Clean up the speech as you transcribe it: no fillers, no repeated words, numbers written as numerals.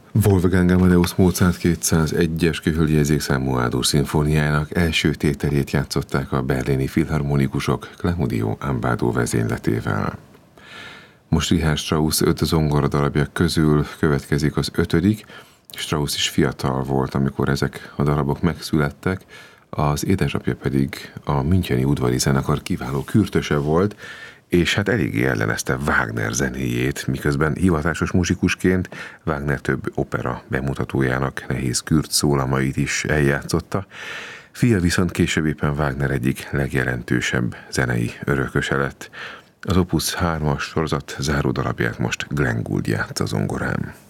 Wolfgang Amadeus Mozart 201-es kihöljegyzékszámú A-dur szimfóniájának első tételét játszották a berlini filharmonikusok Claudio Abbado vezényletével. Most Richard Strauss 5 zongoradarabja közül következik az 5. Strauss is fiatal volt, amikor ezek a darabok megszülettek, az édesapja pedig a müncheni udvari zenekar kiváló kürtöse volt, és hát eléggé ellenezte Wagner zenéjét, miközben hivatásos muzsikusként Wagner több opera bemutatójának nehéz kürt szólamait is eljátszotta. Fia viszont később éppen Wagner egyik legjelentősebb zenei örököse lett. Az Opus 3-as sorozat záródarabját most Glenn Gould játssza zongorán.